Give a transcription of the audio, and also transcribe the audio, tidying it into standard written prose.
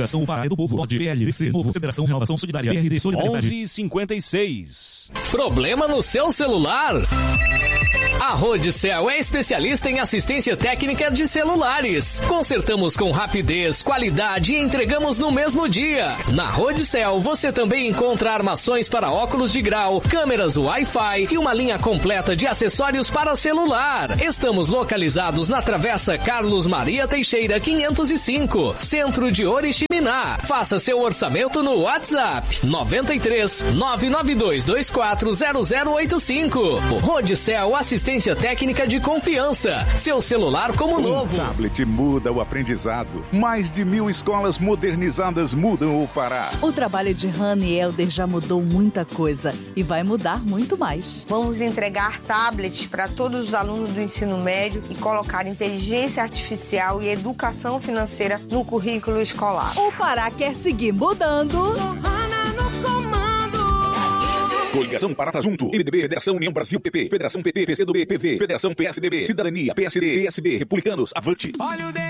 Coligação O Pará é do Povo. Pode PLDC, Novo, Federação Renovação Solidária, PRD Solidariedade. 11:56. Problema no seu celular? A Rodicel é especialista em assistência técnica de celulares. Consertamos com rapidez, qualidade e entregamos no mesmo dia. Na Rodicel você também encontra armações para óculos de grau, câmeras Wi-Fi e uma linha completa de acessórios para celular. Estamos localizados na Travessa Carlos Maria Teixeira 505, Centro de Oriximiná. Faça seu orçamento no WhatsApp 93 992 24 0085. Rodicel Assistência técnica de confiança. Seu celular como novo. O tablet muda o aprendizado. Mais de 1.000 escolas modernizadas mudam o Pará. O trabalho de Hannah e Helder já mudou muita coisa e vai mudar muito mais. Vamos entregar tablets para todos os alunos do ensino médio e colocar inteligência artificial e educação financeira no currículo escolar. O Pará quer seguir mudando. Coligação Pará junto. MDB, Federação União Brasil, PP. Federação PP, PCdoB, PV. Federação PSDB, Cidadania, PSD, PSB, Republicanos, Avante.